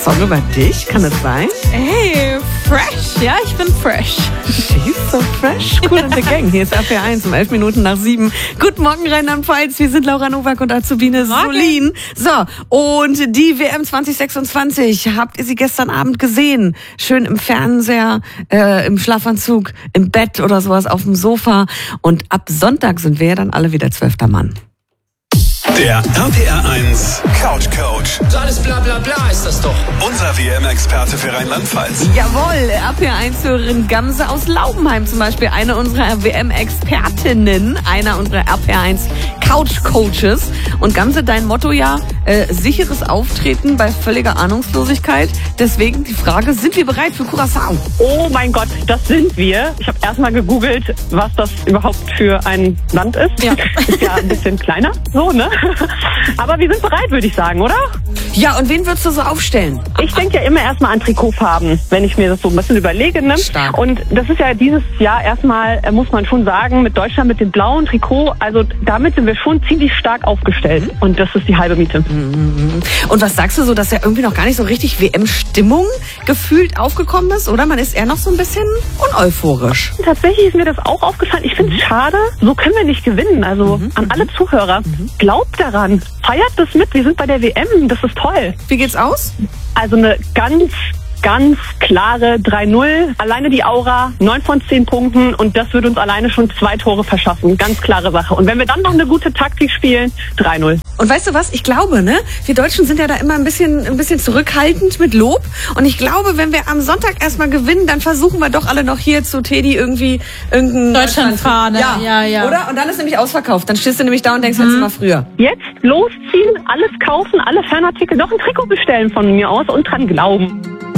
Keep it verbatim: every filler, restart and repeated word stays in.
Song über dich? Kann das sein? Hey, fresh. Ja, ich bin fresh. She's so fresh. Cool in the Gang. Hier ist R P R eins um elf Minuten nach sieben. Guten Morgen, Rheinland-Pfalz. Wir sind Laura Nowak und Azubine Solin. So, und die W M zwanzig sechsundzwanzig. Habt ihr sie gestern Abend gesehen? Schön im Fernseher, äh, im Schlafanzug, im Bett oder sowas auf dem Sofa. Und ab Sonntag sind wir ja dann alle wieder zwölfter Mann. Der R P R eins Couch Coach. Alles bla bla bla ist das doch. Unser W M-Experte für Rheinland-Pfalz. Jawohl, R P R eins-Hörerin Gamse aus Laubenheim zum Beispiel, eine unserer W M-Expertinnen, einer unserer R P R eins Couch Coaches. Und Gamse, dein Motto ja, äh, sicheres Auftreten bei völliger Ahnungslosigkeit. Deswegen die Frage, sind wir bereit für Curaçao? Oh mein Gott, das sind wir. Ich habe erstmal gegoogelt, was das überhaupt für ein Land ist. Ja. Ist ja ein bisschen kleiner, so, ne? Aber wir sind bereit, würde ich sagen, oder? Ja, und wen würdest du so aufstellen? Ich denke ja immer erstmal an Trikotfarben, wenn ich mir das so ein bisschen überlege. Ne? Stark. Und das ist ja dieses Jahr erstmal, äh, muss man schon sagen, mit Deutschland mit dem blauen Trikot, also damit sind wir schon ziemlich stark aufgestellt. Mhm. Und das ist die halbe Miete. Mhm. Und was sagst du so, dass ja irgendwie noch gar nicht so richtig W M-Stimmung gefühlt aufgekommen ist, oder? Man ist eher noch so ein bisschen uneuphorisch. Tatsächlich ist mir das auch aufgefallen. Ich finde es schade, so können wir nicht gewinnen. Also mhm. an alle Zuhörer, mhm. glaubt daran, feiert das mit, wir sind bei der W M, das ist toll. Wie geht's aus? Also eine ganz, ganz klare drei null. Alleine die Aura, neun von zehn Punkten und das würde uns alleine schon zwei Tore verschaffen. Ganz klare Sache. Und wenn wir dann noch eine gute Taktik spielen, drei null. Und weißt du was? Ich glaube, ne? Wir Deutschen sind ja da immer ein bisschen, ein bisschen zurückhaltend mit Lob. Und ich glaube, wenn wir am Sonntag erstmal gewinnen, dann versuchen wir doch alle noch hier zu Teddy irgendwie irgendein Deutschlandfahne. Ja, ja, ja. Oder? Und dann ist nämlich ausverkauft. Dann stehst du nämlich da und denkst, mhm. jetzt mal früher. Jetzt losziehen, alles kaufen, alle Fanartikel, noch ein Trikot bestellen von mir aus und dran glauben.